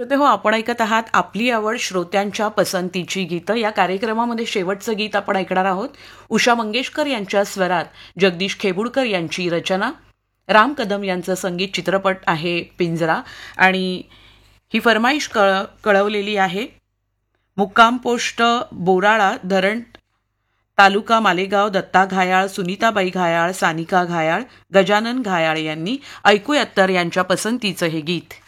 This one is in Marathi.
तर हो, आपण ऐकत आहात आपली आवड श्रोत्यांच्या पसंतीची गीतं. या कार्यक्रमामध्ये शेवटचं गीत आपण ऐकणार आहोत. उषा मंगेशकर यांच्या स्वरात जगदीश खेबुडकर यांची रचना, राम कदम यांचं संगीत. चित्रपट आहे पिंजरा. आणि ही फरमाईश कळवलेली आहे मुक्काम पोस्ट बोराळा, धरण तालुका मालेगाव, दत्ता घायाळ, सुनीताबाई घायाळ, सानिका घायाळ, गजानन घायाळ यांनी. ऐकूयात तर यांच्या पसंतीचं हे गीत.